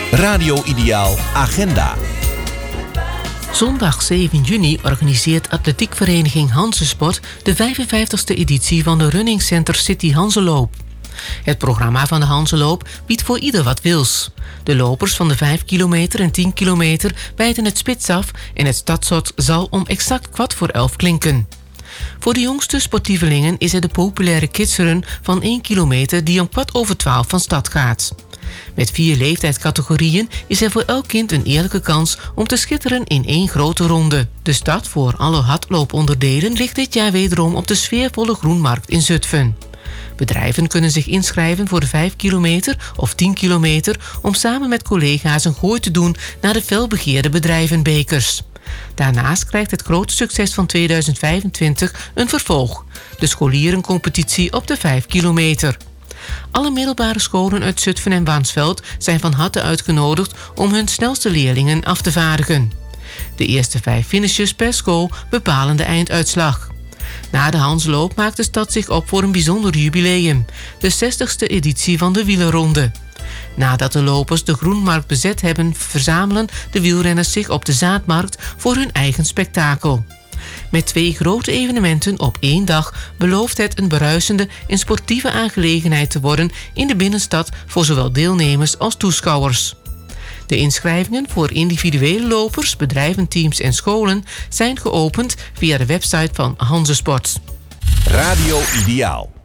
Radio Ideaal Agenda. Zondag 7 juni organiseert atletiekvereniging Hanzesport de 55e editie van de Running Center City Hanzeloop. Het programma van de Hanzeloop biedt voor ieder wat wils. De lopers van de 5 kilometer en 10 kilometer bijten het spits af en het stadshot zal om exact 11:15 klinken. Voor de jongste sportievelingen is er de populaire kidsrun van 1 kilometer die om 11:15 van start gaat. Met 4 leeftijdscategorieën is er voor elk kind een eerlijke kans om te schitteren in 1 grote ronde. De start voor alle hardlooponderdelen ligt dit jaar wederom op de sfeervolle Groenmarkt in Zutphen. Bedrijven kunnen zich inschrijven voor de 5 kilometer of 10 kilometer om samen met collega's een gooi te doen naar de felbegeerde bedrijvenbekers. Daarnaast krijgt het grote succes van 2025 een vervolg, de scholierencompetitie op de 5 kilometer. Alle middelbare scholen uit Zutphen en Warnsveld zijn van harte uitgenodigd om hun snelste leerlingen af te vaardigen. De eerste 5 finishers per school bepalen de einduitslag. Na de Hanzeloop maakt de stad zich op voor een bijzonder jubileum, de 60ste editie van de wielerronde. Nadat de lopers de Groenmarkt bezet hebben, verzamelen de wielrenners zich op de Zaadmarkt voor hun eigen spektakel. Met 2 grote evenementen op 1 dag belooft het een bruisende en sportieve aangelegenheid te worden in de binnenstad voor zowel deelnemers als toeschouwers. De inschrijvingen voor individuele lopers, bedrijventeams en scholen zijn geopend via de website van Hanzesport. Radio Ideaal.